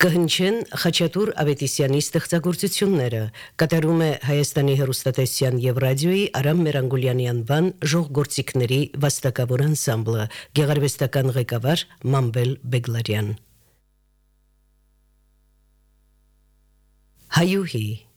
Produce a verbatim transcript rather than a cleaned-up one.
Կհնչեն Խաչատուր Ավետիսյանի ստեղծագործությունները, կատարում է Հայաստանի հեռուստատեսության եւ ռադիոյի Արամ Մերանգուլյանի անվան ժողգործիքների վաստակավոր անսամբլը, գեղարվեստական ղեկավար Մամբել Բեգլարյան։ Հայուհի